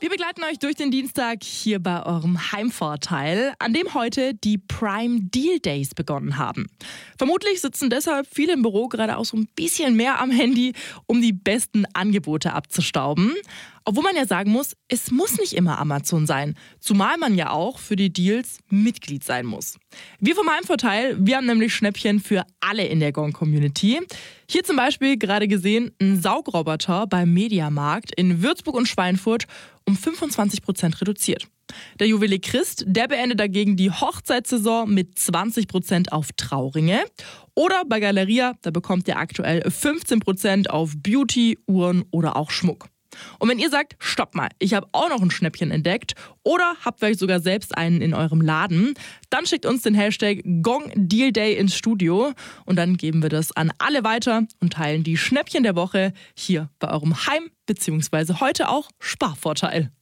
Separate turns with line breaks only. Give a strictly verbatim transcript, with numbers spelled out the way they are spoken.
Wir begleiten euch durch den Dienstag hier bei eurem Heimvorteil, an dem heute die Prime Deal Days begonnen haben. Vermutlich sitzen deshalb viele im Büro gerade auch so ein bisschen mehr am Handy, um die besten Angebote abzustauben. Obwohl man ja sagen muss, es muss nicht immer Amazon sein, zumal man ja auch für die Deals Mitglied sein muss. Wir vom Heimvorteil, wir haben nämlich Schnäppchen für alle in der Gong-Community. Hier zum Beispiel gerade gesehen ein Saugroboter beim Mediamarkt in Würzburg und Schweinfurt um fünfundzwanzig Prozent reduziert. Der Juwelier Christ, der beendet dagegen die Hochzeitssaison mit zwanzig Prozent auf Trauringe. Oder bei Galeria, da bekommt ihr aktuell fünfzehn Prozent auf Beauty, Uhren oder auch Schmuck. Und wenn ihr sagt, stopp mal, ich habe auch noch ein Schnäppchen entdeckt oder habt vielleicht sogar selbst einen in eurem Laden, dann schickt uns den Hashtag Gong Deal Day ins Studio und dann geben wir das an alle weiter und teilen die Schnäppchen der Woche hier bei eurem Heim- bzw. heute auch Sparvorteil.